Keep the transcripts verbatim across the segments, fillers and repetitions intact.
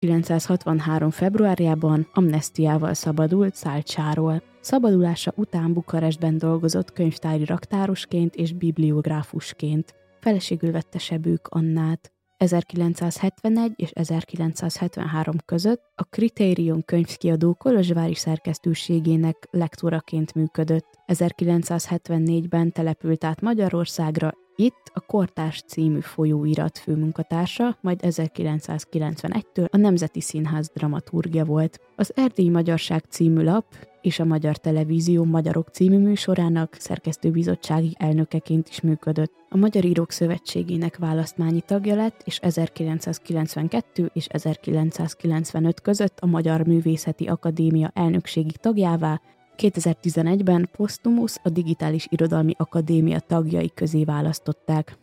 ezerkilencszázhatvanhárom. februárjában amnesztiával szabadult Szálcsáról. Szabadulása után Bukarestben dolgozott könyvtári raktárosként és bibliográfusként. Feleségül vette Sebők Annát. ezerkilencszázhetvenegy és ezerkilencszázhetvenhárom között a Kritérium könyvkiadó kolozsvári szerkesztőségének lektoraként működött. ezerkilencszázhetvennégyben települt át Magyarországra, itt a Kortárs című folyóirat főmunkatársa, majd ezerkilencszázkilencvenegytől a Nemzeti Színház dramaturgja volt. Az Erdélyi Magyarság című lap és a Magyar Televízió Magyarok című műsorának szerkesztőbizottsági elnökeként is működött. A Magyar Írók Szövetségének választmányi tagja lett, és ezerkilencszázkilencvenkettő és ezerkilencszázkilencvenöt között a Magyar Művészeti Akadémia elnökségi tagjává, kétezer-tizenegyben posztumusz a Digitális Irodalmi Akadémia tagjai közé választották.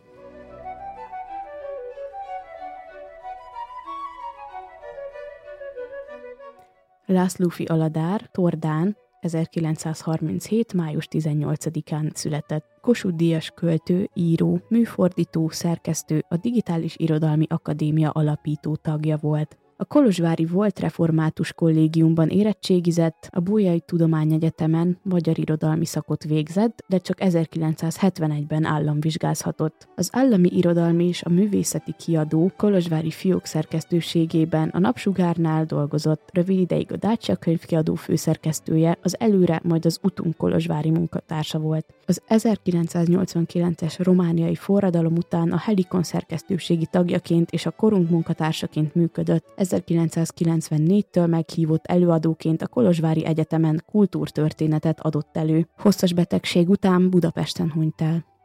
Lászlófi Aladár, Tordán, ezerkilencszázharminchét. május tizennyolcadikán született. Kossuth-díjas költő, író, műfordító, szerkesztő, a Digitális Irodalmi Akadémia alapító tagja volt. A kolozsvári volt református kollégiumban érettségizett, a Bolyai Tudományegyetemen magyar irodalmi szakot végzett, de csak ezerkilencszázhetvenegyben államvizsgázhatott. Az Állami Irodalmi és a Művészeti Kiadó kolozsvári fiók szerkesztőségében a Napsugárnál dolgozott, rövid ideig a Dacia könyvkiadó főszerkesztője, az Előre, majd az Utunk kolozsvári munkatársa volt. Az ezerkilencszáznyolcvankilences romániai forradalom után a Helikon szerkesztőségi tagjaként és a Korunk munkatársaként működött. ezerkilencszázkilencvennégytől meghívott előadóként a Kolozsvári Egyetemen kultúrtörténetet adott elő. Hosszas betegség után Budapesten hunyt el.